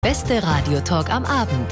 Beste Radiotalk am Abend.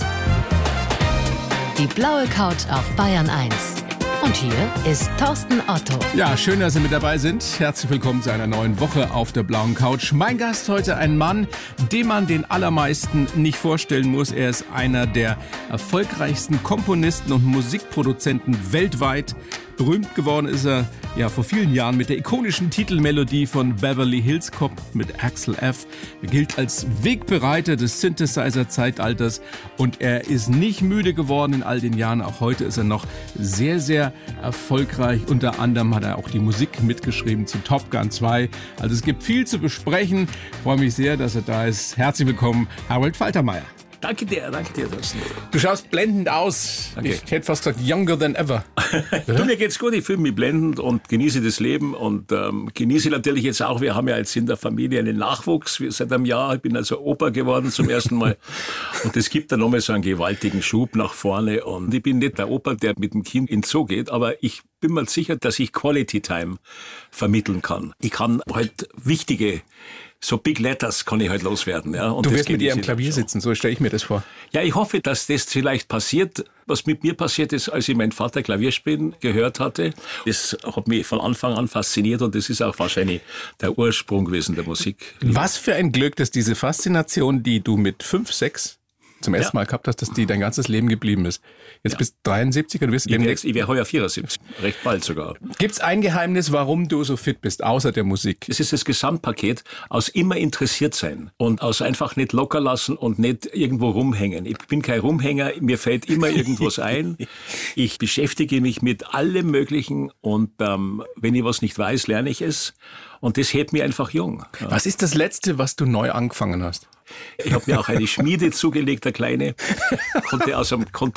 Die blaue Couch auf Bayern 1. Und hier ist Thorsten Otto. Ja, schön, dass Sie mit dabei sind. Herzlich willkommen zu einer neuen Woche auf der blauen Couch. Mein Gast heute ein Mann, den man den allermeisten nicht vorstellen muss. Er ist einer der erfolgreichsten Komponisten und Musikproduzenten weltweit. Berühmt geworden ist er ja vor vielen Jahren mit der ikonischen Titelmelodie von Beverly Hills Cop mit Axel F. Er gilt als Wegbereiter des Synthesizer-Zeitalters und er ist nicht müde geworden in all den Jahren. Auch heute ist er noch sehr, sehr erfolgreich. Unter anderem hat er auch die Musik mitgeschrieben zu Top Gun 2. Also es gibt viel zu besprechen. Ich freue mich sehr, dass er da ist. Herzlich willkommen, Harold Faltermeier. Danke dir, Thorsten. Du schaust blendend aus. Danke. Ich hätte fast gesagt, younger than ever. Du, mir geht's gut, ich fühle mich blendend und genieße das Leben und genieße natürlich jetzt auch, wir haben ja jetzt in der Familie einen Nachwuchs seit einem Jahr. Ich bin also Opa geworden zum ersten Mal und das gibt dann nochmal so einen gewaltigen Schub nach vorne und ich bin nicht der Opa, der mit dem Kind in den Zoo geht, aber ich bin mir sicher, dass ich Quality Time vermitteln kann. Ich kann halt wichtige so Big Letters kann ich halt loswerden. Ja. Und du wirst mit ihr am Klavier sitzen, so stelle ich mir das vor. Ja, ich hoffe, dass das vielleicht passiert. Was mit mir passiert ist, als ich meinen Vater Klavier spielen gehört hatte, das hat mich von Anfang an fasziniert und das ist auch wahrscheinlich der Ursprung gewesen der Musik. Was für ein Glück, dass diese Faszination, die du mit 5, 6 zum ersten Mal gehabt hast, dass die dein ganzes Leben geblieben ist. Jetzt bist du 73 und wirst demnächst... Ich wäre heuer 74, recht bald sogar. Gibt's ein Geheimnis, warum du so fit bist, außer der Musik? Es ist das Gesamtpaket aus immer interessiert sein und aus einfach nicht locker lassen und nicht irgendwo rumhängen. Ich bin kein Rumhänger, mir fällt immer irgendwas ein. Ich beschäftige mich mit allem Möglichen und wenn ich was nicht weiß, lerne ich es. Und das hält mich einfach jung. Ja. Was ist das Letzte, was du neu angefangen hast? Ich habe mir auch eine Schmiede zugelegt, eine kleine. Konnte aus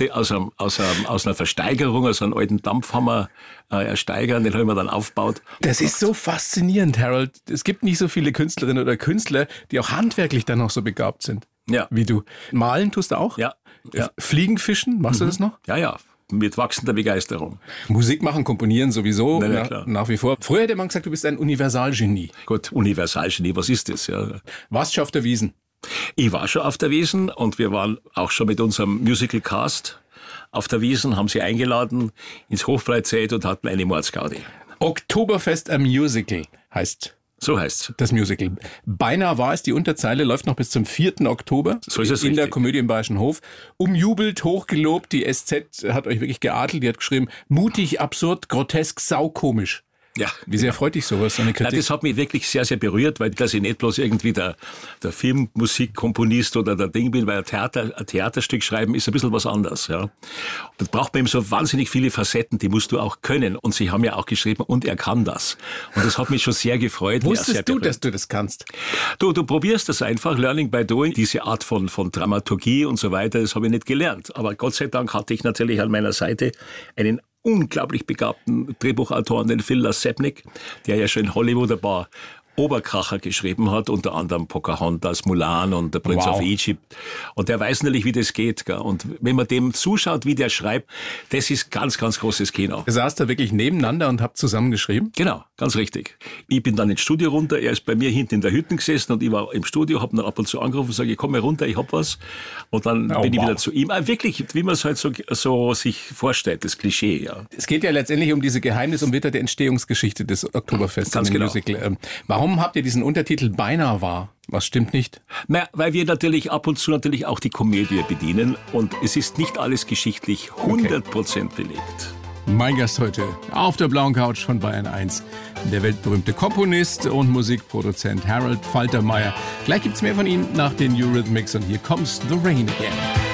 einer Versteigerung, aus einem alten Dampfhammer ersteigern, den haben wir dann aufgebaut. Das ist so faszinierend, Harold. Es gibt nicht so viele Künstlerinnen oder Künstler, die auch handwerklich dann noch so begabt sind, wie du. Malen tust du auch? Ja. Fliegenfischen, machst du das noch? Ja. Mit wachsender Begeisterung. Musik machen, komponieren sowieso, klar. Nach wie vor. Früher hätte man gesagt, du bist ein Universalgenie. Gut, Universalgenie, was ist das? Ja. Warst du schon auf der Wiesn? Ich war schon auf der Wiesn und wir waren auch schon mit unserem Musical-Cast auf der Wiesn, haben sie eingeladen ins Hofbräuzelt und hatten eine Mordsgaudi. Oktoberfest a Musical heißt... So heißt's. Das Musical. Beinahe war es, die Unterzeile läuft noch bis zum 4. Oktober. So ist es in richtig. Der Komödie im Bayerischen Hof. Umjubelt, hochgelobt. Die SZ hat euch wirklich geadelt. Die hat geschrieben, mutig, absurd, grotesk, saukomisch. Ja. Wie sehr freut dich sowas, so eine Kritik? Ja, das hat mich wirklich sehr, sehr berührt, weil dass ich nicht bloß irgendwie der Filmmusikkomponist oder der Ding bin, weil ein Theaterstück schreiben ist ein bisschen was anderes. Ja. Da braucht man eben so wahnsinnig viele Facetten, die musst du auch können. Und sie haben ja auch geschrieben, und er kann das. Und das hat mich schon sehr gefreut. Wusstest du, dass du das kannst? Du probierst das einfach, Learning by Doing. Diese Art von Dramaturgie und so weiter, das habe ich nicht gelernt. Aber Gott sei Dank hatte ich natürlich an meiner Seite einen unglaublich begabten Drehbuchautoren, den Phil Lasepnik, der ja schon in Hollywood ein paar Oberkracher geschrieben hat, unter anderem Pocahontas, Mulan und der Prince of Egypt. Und der weiß natürlich, wie das geht. Gell? Und wenn man dem zuschaut, wie der schreibt, das ist ganz, ganz großes Kino. Ihr saßt da wirklich nebeneinander und habt zusammen geschrieben? Genau, ganz richtig. Ich bin dann ins Studio runter, er ist bei mir hinten in der Hütte gesessen und ich war im Studio, habe dann ab und zu angerufen und sage, komm mal runter, ich hab was. Und dann bin ich wieder zu ihm. Wirklich, wie man es halt so sich vorstellt, das Klischee. Ja. Es geht ja letztendlich um diese geheimnisumwitterte Entstehungsgeschichte des Oktoberfests ganz im genau. Musical. Warum habt ihr diesen Untertitel Beinahe wahr? Was stimmt nicht? Na, weil wir natürlich ab und zu natürlich auch die Komödie bedienen und es ist nicht alles geschichtlich 100% belegt. Mein Gast heute auf der blauen Couch von Bayern 1, der weltberühmte Komponist und Musikproduzent Harold Faltermeier. Gleich gibt's mehr von ihm nach den Eurythmics und hier kommt's The Rain Again.